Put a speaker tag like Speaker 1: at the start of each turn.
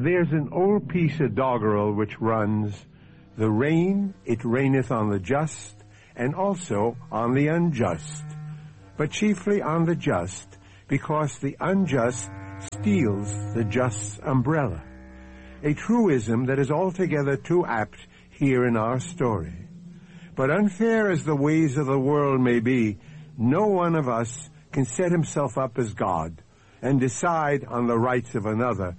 Speaker 1: There's an old piece of doggerel which runs, "The rain, it raineth on the just, and also on the unjust, but chiefly on the just, because the unjust steals the just's umbrella." A truism that is altogether too apt here in our story. But unfair as the ways of the world may be, no one of us can set himself up as God and decide on the rights of another